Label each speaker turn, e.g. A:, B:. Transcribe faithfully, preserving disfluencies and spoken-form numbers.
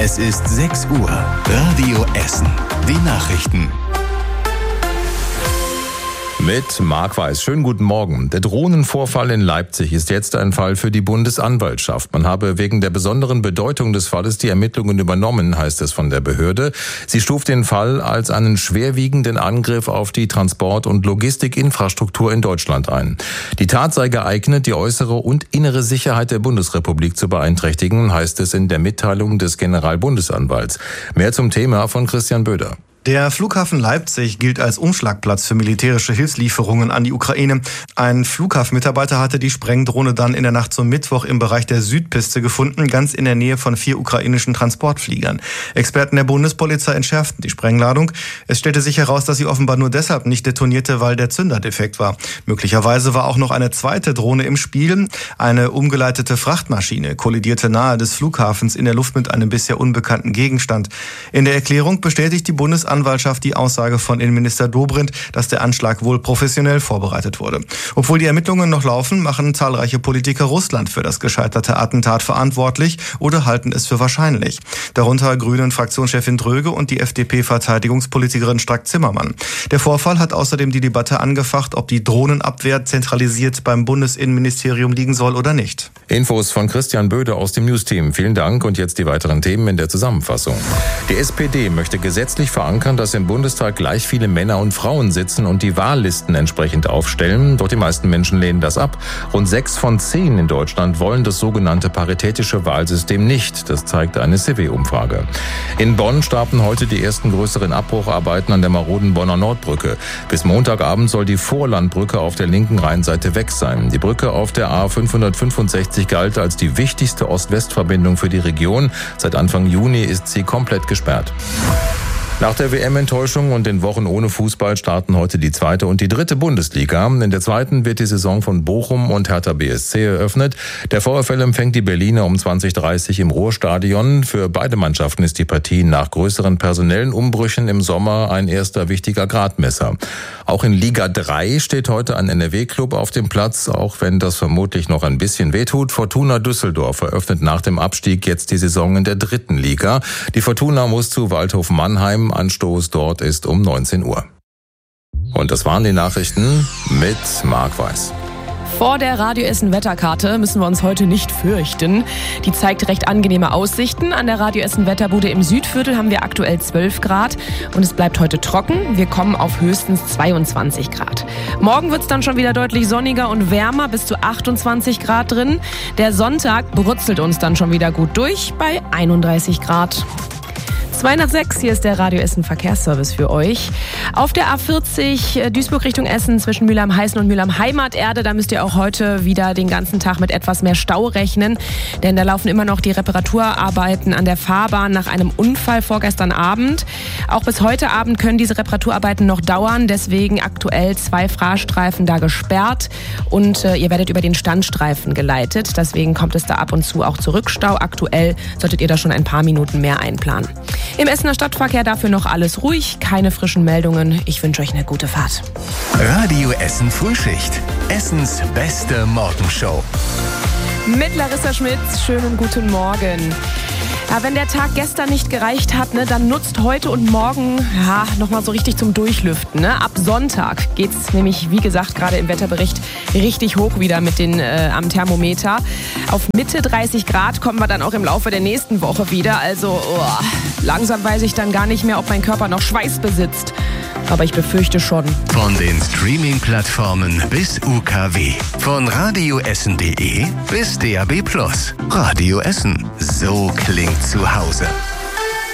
A: Es ist sechs Uhr. Radio Essen. Die Nachrichten.
B: Mit Marc Weiß. Schönen guten Morgen. Der Drohnenvorfall in Leipzig ist jetzt ein Fall für die Bundesanwaltschaft. Man habe wegen der besonderen Bedeutung des Falles die Ermittlungen übernommen, heißt es von der Behörde. Sie stuft den Fall als einen schwerwiegenden Angriff auf die Transport- und Logistikinfrastruktur in Deutschland ein. Die Tat sei geeignet, die äußere und innere Sicherheit der Bundesrepublik zu beeinträchtigen, heißt es in der Mitteilung des Generalbundesanwalts. Mehr zum Thema von Christian Böder.
C: Der Flughafen Leipzig gilt als Umschlagplatz für militärische Hilfslieferungen an die Ukraine. Ein Flughafenmitarbeiter hatte die Sprengdrohne dann in der Nacht zum Mittwoch im Bereich der Südpiste gefunden, ganz in der Nähe von vier ukrainischen Transportfliegern. Experten der Bundespolizei entschärften die Sprengladung. Es stellte sich heraus, dass sie offenbar nur deshalb nicht detonierte, weil der Zünder defekt war. Möglicherweise war auch noch eine zweite Drohne im Spiel. Eine umgeleitete Frachtmaschine kollidierte nahe des Flughafens in der Luft mit einem bisher unbekannten Gegenstand. In der Erklärung bestätigt die Bundesanwaltschaft Anwaltschaft die Aussage von Innenminister Dobrindt, dass der Anschlag wohl professionell vorbereitet wurde. Obwohl die Ermittlungen noch laufen, machen zahlreiche Politiker Russland für das gescheiterte Attentat verantwortlich oder halten es für wahrscheinlich. Darunter Grünen-Fraktionschefin Dröge und die F D P-Verteidigungspolitikerin Strack-Zimmermann. Der Vorfall hat außerdem die Debatte angefacht, ob die Drohnenabwehr zentralisiert beim Bundesinnenministerium liegen soll oder nicht.
B: Infos von Christian Böde aus dem News-Team. Vielen Dank und jetzt die weiteren Themen in der Zusammenfassung. Die S P D möchte gesetzlich verankern, dass im Bundestag gleich viele Männer und Frauen sitzen und die Wahllisten entsprechend aufstellen. Doch die meisten Menschen lehnen das ab. Rund sechs von zehn in Deutschland wollen das sogenannte paritätische Wahlsystem nicht. Das zeigt eine C W-Umfrage. In Bonn starten heute die ersten größeren Abbrucharbeiten an der maroden Bonner Nordbrücke. Bis Montagabend soll die Vorlandbrücke auf der linken Rheinseite weg sein. Die Brücke auf der A fünfhundertfünfundsechzig galt als die wichtigste Ost-West-Verbindung für die Region. Seit Anfang Juni ist sie komplett gesperrt. Nach der W M-Enttäuschung und den Wochen ohne Fußball starten heute die zweite und die dritte Bundesliga. In der zweiten wird die Saison von Bochum und Hertha B S C eröffnet. Der VfL empfängt die Berliner um zwanzig Uhr dreißig im Ruhrstadion. Für beide Mannschaften ist die Partie nach größeren personellen Umbrüchen im Sommer ein erster wichtiger Gradmesser. Auch in Liga drei steht heute ein N R W-Club auf dem Platz, auch wenn das vermutlich noch ein bisschen wehtut. Fortuna Düsseldorf eröffnet nach dem Abstieg jetzt die Saison in der dritten Liga. Die Fortuna muss zu Waldhof Mannheim. Anstoß dort ist um neunzehn Uhr. Und das waren die Nachrichten mit Marc Weiß.
D: Vor der Radio Essen Wetterkarte müssen wir uns heute nicht fürchten. Die zeigt recht angenehme Aussichten. An der Radio Essen Wetterbude im Südviertel haben wir aktuell zwölf Grad und es bleibt heute trocken. Wir kommen auf höchstens zweiundzwanzig Grad. Morgen wird es dann schon wieder deutlich sonniger und wärmer, bis zu achtundzwanzig Grad drin. Der Sonntag brutzelt uns dann schon wieder gut durch bei einunddreißig Grad. zwei nach sechs, hier ist der Radio Essen Verkehrsservice für euch. Auf der A vierzig Duisburg Richtung Essen zwischen Mülheim-Heißen und Mülheim-Heimaterde, da müsst ihr auch heute wieder den ganzen Tag mit etwas mehr Stau rechnen, denn da laufen immer noch die Reparaturarbeiten an der Fahrbahn nach einem Unfall vorgestern Abend. Auch bis heute Abend können diese Reparaturarbeiten noch dauern, deswegen aktuell zwei Fahrstreifen da gesperrt und äh, ihr werdet über den Standstreifen geleitet, deswegen kommt es da ab und zu auch zu Rückstau. Aktuell solltet ihr da schon ein paar Minuten mehr einplanen. Im Essener Stadtverkehr dafür noch alles ruhig, keine frischen Meldungen. Ich wünsche euch eine gute Fahrt.
A: Radio Essen Frühschicht. Essens beste Morgenshow.
D: Mit Larissa Schmitz, schönen guten Morgen. Ja, wenn der Tag gestern nicht gereicht hat, ne, dann nutzt heute und morgen ja, nochmal so richtig zum Durchlüften. Ne? Ab Sonntag geht's nämlich, wie gesagt, gerade im Wetterbericht richtig hoch wieder mit den äh, am Thermometer. Auf Mitte dreißig Grad kommen wir dann auch im Laufe der nächsten Woche wieder. Also oh, langsam weiß ich dann gar nicht mehr, ob mein Körper noch Schweiß besitzt. Aber ich befürchte schon.
A: Von den Streaming-Plattformen bis U K W. Von radioessen punkt de bis D A B plus. Radio Essen. So klingt zu Hause.